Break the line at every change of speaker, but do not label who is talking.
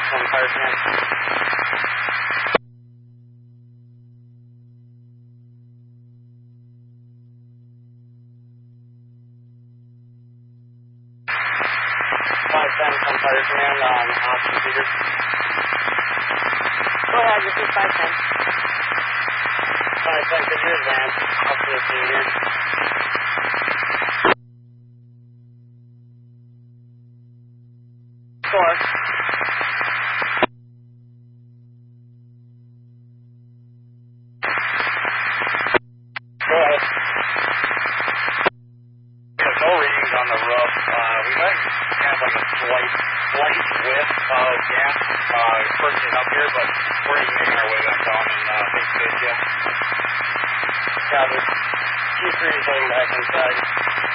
from Fire Command. From Fire Command on option Peter.
Go ahead, this is 510.
510, could you advance up to the scene here?
Four.
Go ahead. There's no readings on the roof. We might have like a slight whiff of gas purchasing up here, but we're even making our way back down and face to face, yeah. Yeah, there's Q3 is heading back inside.